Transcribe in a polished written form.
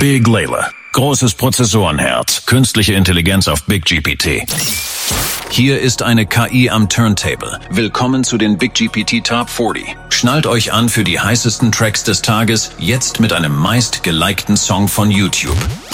Big Layla. Großes Prozessorenherz. Künstliche Intelligenz auf Big GPT. Hier ist eine KI am Turntable. Willkommen zu den Big GPT Top 40. Schnallt euch an für die heißesten Tracks des Tages, jetzt mit einem meist gelikten Song von YouTube.